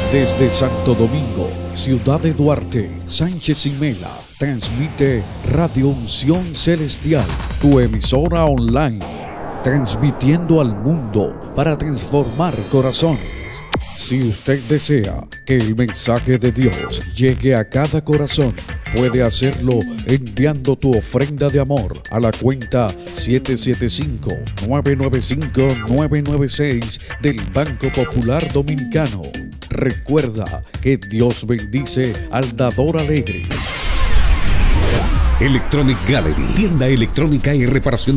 Desde Santo Domingo, Ciudad de Duarte, Sánchez y Mela, transmite Radio Unción Celestial, tu emisora online, transmitiendo al mundo para transformar corazones. Si usted desea que el mensaje de Dios llegue a cada corazón, puede hacerlo enviando tu ofrenda de amor a la cuenta 775-995-996 del Banco Popular Dominicano. Recuerda que Dios bendice al dador alegre. Electronic Gallery, tienda electrónica y reparación